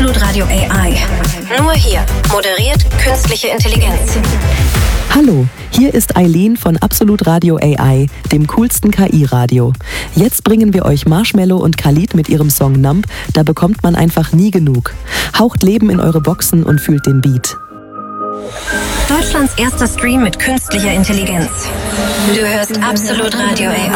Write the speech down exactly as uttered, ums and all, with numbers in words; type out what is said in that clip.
Absolut Radio A I. Nur hier moderiert künstliche Intelligenz. Hallo, hier ist Eileen von Absolut Radio A I, dem coolsten K I-Radio. Jetzt bringen wir euch Marshmello und Khalid mit ihrem Song Numb, da bekommt man einfach nie genug. Haucht Leben in eure Boxen und fühlt den Beat. Deutschlands erster Stream mit künstlicher Intelligenz. Du hörst Absolut Radio A I.